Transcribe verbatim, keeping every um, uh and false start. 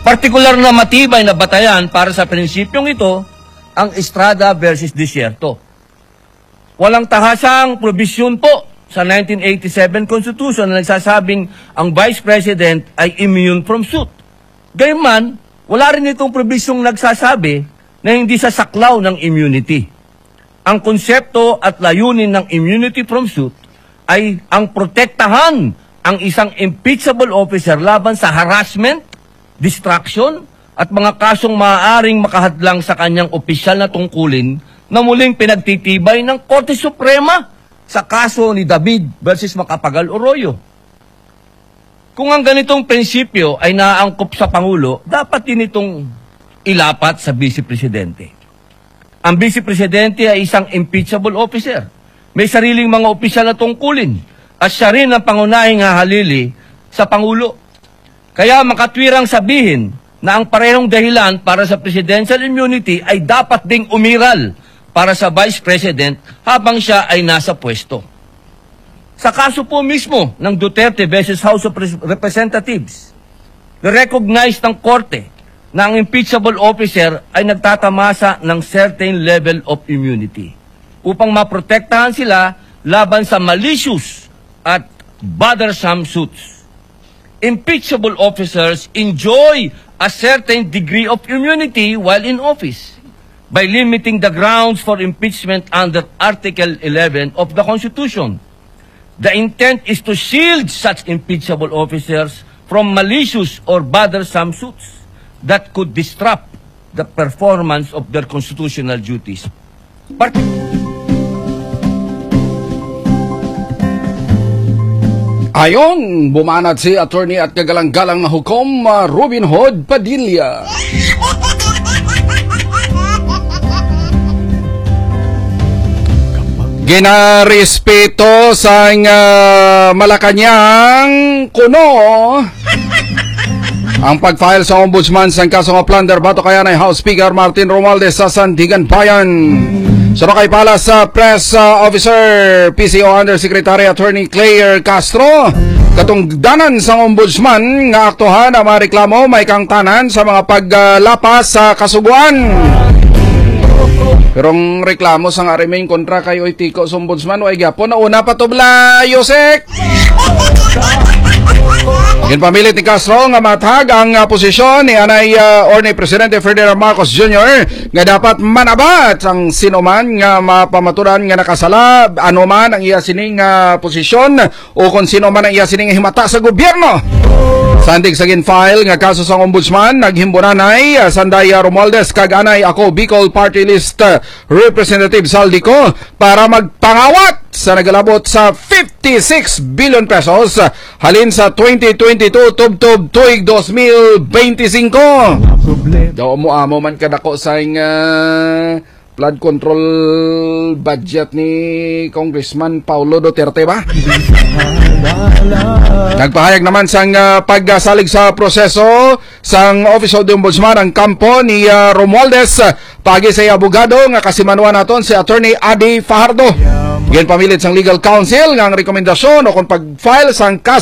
Partikular na matibay na batayan para sa prinsipyong ito, ang Estrada versus Desierto. Walang tahasang probisyon po sa nineteen eighty-seven Constitution na nagsasabing ang Vice President ay immune from suit. Gayunman, wala rin itong probisyong nagsasabi na hindi sasaklaw ng immunity. Ang konsepto at layunin ng immunity from suit ay ang protektahan ang isang impeachable officer laban sa harassment, distraction, at mga kasong maaaring makahadlang sa kanyang opisyal na tungkulin na muling pinagtitibay ng Korte Suprema sa kaso ni David versus Macapagal Arroyo. Kung ang ganitong prinsipyo ay naaangkop sa Pangulo, dapat din itong ilapat sa Vice Presidente. Ang Vice Presidente ay isang impeachable officer. May sariling mga opisyal na tungkulin at siya rin ang pangunahing hahalili sa Pangulo. Kaya makatwirang sabihin na ang parehong dahilan para sa presidential immunity ay dapat ding umiral para sa Vice President habang siya ay nasa pwesto. Sa kaso po mismo ng Duterte versus House of Representatives, na-recognize ng Korte na ang impeachable officer ay nagtatamasa ng certain level of immunity upang maprotektahan sila laban sa malicious at bothersome suits. Impeachable officers enjoy a certain degree of immunity while in office by limiting the grounds for impeachment under Article eleven of the Constitution. The intent is to shield such impeachable officers from malicious or bothersome suits that could disrupt the performance of their constitutional duties. Part Ayon, bumanat si attorney at kagalang-galang na hukom, uh, Robin Hood Padilla. Ginarespeto sa uh, Malacanang kuno ang pag-file sa ombudsman sa kaso ng plunder bato kaya na House Speaker Martin Romualdez sa Sandigan Bayan. Surakay pala sa press uh, officer P C O Undersecretary Attorney Claire Castro katungdanan sa ombudsman nga aktuhan ang mga reklamo may kang tanan sa mga paglapas sa kasuguan. Pero ang reklamo sa nga remain kontra kayo itiko sa ombudsman o ay gyapon na una patubla Yosek. Yan pamilit ni Castro nga matag ang uh, posisyon ni Anay uh, or ni Presidente Ferdinand Marcos Junior nga dapat manabat ang sinuman nga mapamaturan nga nakasala anuman ang iya sining uh, posisyon o kung sino man ang iya sining himata sa gobyerno. Sandig sa gin-file nga kaso sa ombudsman naghimburanay uh, Sandaya Romualdez kag Anay ako Bicol Party List uh, Representative Saldico para magpangawat sa nagalabot sa fifty-six billion pesos uh, halin sa twenty twenty-two tubtob tuig twenty twenty-five. Daw mo amo man kadako sa uh, flood control budget ni Congressman Paulo Duterte ba? Nagpahayag naman sang uh, pagsalig sa proseso sang Office of the Ombudsman ang kampo ni uh, Romualdez uh, pagi sa abogado nga kasimanuan naton si Attorney Adi Fajardo. Yan pamilit sang legal counsel nga ang rekomendasyon o kung pag-file sang kaso